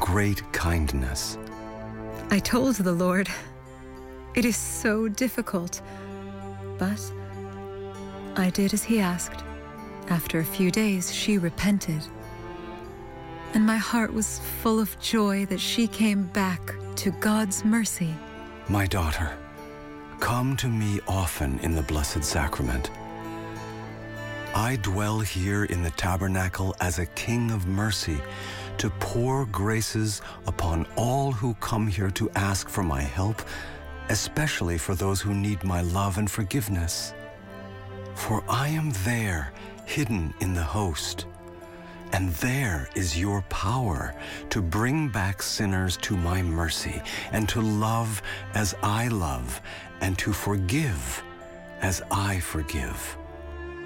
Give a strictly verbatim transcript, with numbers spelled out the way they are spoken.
great kindness. I told the Lord, it is so difficult, but I did as he asked. After a few days, she repented, and my heart was full of joy that she came back to God's mercy. My daughter, come to me often in the Blessed Sacrament. I dwell here in the tabernacle as a king of mercy, to pour graces upon all who come here to ask for my help, especially for those who need my love and forgiveness. For I am there, hidden in the host, and there is your power to bring back sinners to my mercy, and to love as I love, and to forgive as I forgive.